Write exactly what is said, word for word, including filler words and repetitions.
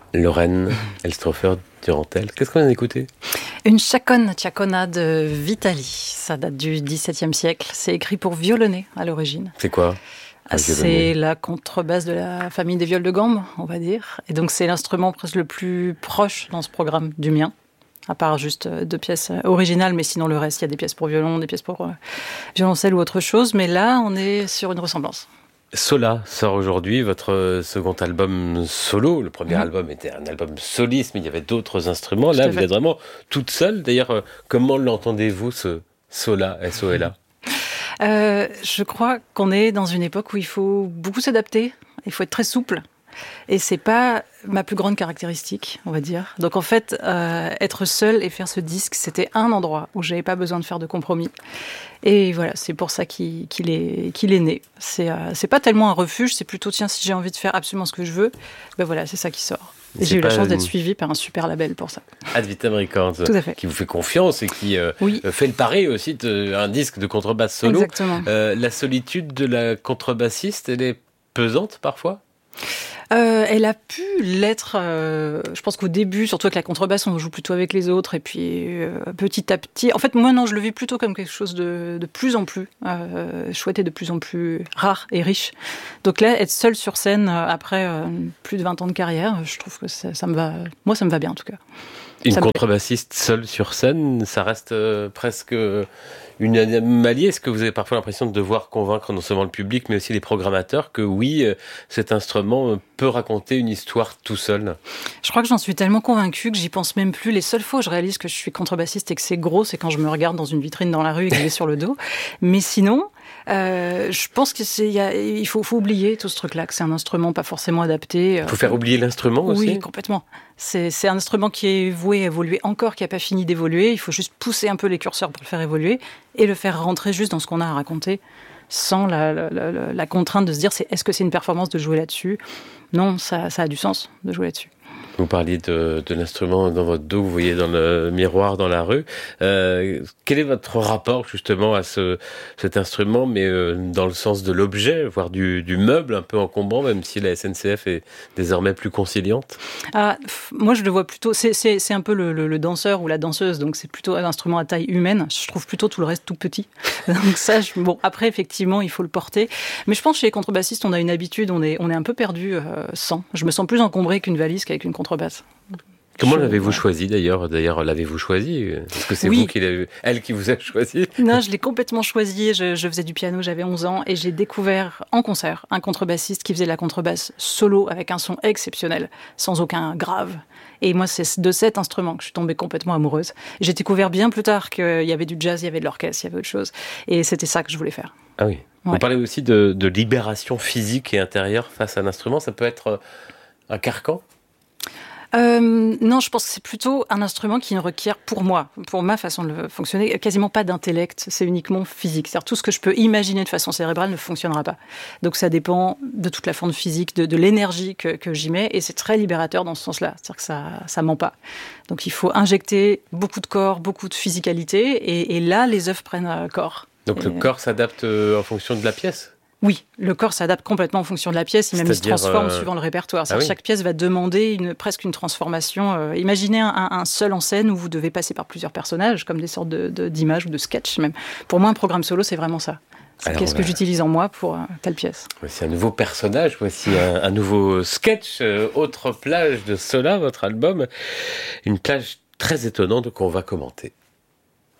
Lorraine Elstrofer Durantel. Qu'est-ce qu'on vient d'écouter ? Une chaconne ciacona de Vitali. Ça date du dix-septième siècle. C'est écrit pour violonner à l'origine. C'est quoi ? C'est la contrebasse de la famille des viols de gambe, on va dire. Et donc c'est l'instrument presque le plus proche dans ce programme du mien. À part juste deux pièces originales, mais sinon le reste, il y a des pièces pour violon, des pièces pour euh, violoncelle ou autre chose. Mais là, on est sur une ressemblance. Sola sort aujourd'hui, votre second album solo. Le premier mmh. album était un album soliste, mais il y avait d'autres instruments. Là, vous êtes vraiment toute seule. D'ailleurs, comment l'entendez-vous, ce Sola, S O L A ? euh, Je crois qu'on est dans une époque où il faut beaucoup s'adapter. Il faut être très souple. Et c'est pas ma plus grande caractéristique, on va dire. Donc en fait, euh, être seule et faire ce disque, c'était un endroit où j'avais pas besoin de faire de compromis. Et voilà, c'est pour ça qu'il, qu'il, est, qu'il est né. C'est, euh, c'est pas tellement un refuge, c'est plutôt, tiens, si j'ai envie de faire absolument ce que je veux, ben voilà, c'est ça qui sort. Et c'est j'ai eu la chance une... d'être suivie par un super label pour ça. Ad Vitam Records, qui vous fait confiance et qui euh, oui. fait le pari aussi d'un disque de contrebasse solo. Exactement. Euh, la solitude de la contrebassiste, elle est pesante parfois ? Euh, elle a pu l'être, euh, je pense qu'au début, surtout avec la contrebasse, on joue plutôt avec les autres, et puis euh, petit à petit... En fait, moi, non, je le vis plutôt comme quelque chose de, de plus en plus euh, chouette et de plus en plus rare et riche. Donc là, être seule sur scène, euh, après euh, plus de vingt ans de carrière, je trouve que ça, ça me va... Moi, ça me va bien, en tout cas. Une contrebassiste seule sur scène, ça reste euh, presque une anomalie. Est-ce que vous avez parfois l'impression de devoir convaincre non seulement le public, mais aussi les programmateurs que oui, euh, cet instrument peut raconter une histoire tout seul ? Je crois que j'en suis tellement convaincue que j'y pense même plus. Les seules fois où je réalise que je suis contrebassiste et que c'est gros, c'est quand je me regarde dans une vitrine dans la rue et que je l'ai sur le dos. Mais sinon... Euh, je pense qu'il faut, faut oublier tout ce truc-là, que c'est un instrument pas forcément adapté. Il faut faire oublier l'instrument aussi ? Oui, complètement. C'est, c'est un instrument qui est voué à évoluer encore, qui n'a pas fini d'évoluer. Il faut juste pousser un peu les curseurs pour le faire évoluer et le faire rentrer juste dans ce qu'on a à raconter, sans la, la, la, la contrainte de se dire c'est, est-ce que c'est une performance de jouer là-dessus ? Non, ça, ça a du sens de jouer là-dessus. Vous parliez de, de l'instrument dans votre dos, vous voyez dans le miroir dans la rue. Euh, quel est votre rapport justement à ce, cet instrument, mais euh, dans le sens de l'objet, voire du, du meuble un peu encombrant, même si la S N C F est désormais plus conciliante ? Ah, moi, je le vois plutôt... C'est, c'est, c'est un peu le, le, le danseur ou la danseuse, donc c'est plutôt un instrument à taille humaine. Je trouve plutôt tout le reste tout petit. Donc ça, je, bon, après, effectivement, il faut le porter. Mais je pense que chez les contrebassistes, on a une habitude, on est, on est un peu perdu euh, sans. Je me sens plus encombré qu'une valise qu'avec une contrebasse. Comment l'avez-vous choisi d'ailleurs ? D'ailleurs, l'avez-vous choisi ? Est-ce que c'est oui. vous qui l'avez, elle qui vous a choisi ? Non, je l'ai complètement choisi. Je, je faisais du piano, j'avais onze ans et j'ai découvert en concert un contrebassiste qui faisait la contrebasse solo avec un son exceptionnel, sans aucun grave. Et moi, c'est de cet instrument que je suis tombée complètement amoureuse. J'ai découvert bien plus tard qu'il y avait du jazz, il y avait de l'orchestre, il y avait autre chose. Et c'était ça que je voulais faire. Ah oui. Ouais. Vous parlez aussi de, de libération physique et intérieure face à l'instrument. Ça peut être un carcan ? Euh, non, je pense que c'est plutôt un instrument qui ne requiert, pour moi, pour ma façon de fonctionner, quasiment pas d'intellect. C'est uniquement physique. C'est-à-dire tout ce que je peux imaginer de façon cérébrale ne fonctionnera pas. Donc ça dépend de toute la forme physique, de, de l'énergie que, que j'y mets, et c'est très libérateur dans ce sens-là. C'est-à-dire que ça, ça ment pas. Donc il faut injecter beaucoup de corps, beaucoup de physicalité, et, et là, les œuvres prennent corps. Donc et... le corps s'adapte en fonction de la pièce ? Oui, le corps s'adapte complètement en fonction de la pièce, et même il se transforme euh... suivant le répertoire. Ah oui. Chaque pièce va demander une, presque une transformation. Euh, imaginez un, un seul en scène où vous devez passer par plusieurs personnages, comme des sortes de, de, d'images ou de sketchs même. Pour moi, un programme solo, c'est vraiment ça. C'est Alors, qu'est-ce bah... que j'utilise en moi pour euh, telle pièce. Voici un nouveau personnage, voici un, un nouveau sketch, euh, autre plage de Sola, votre album. Une plage très étonnante qu'on va commenter.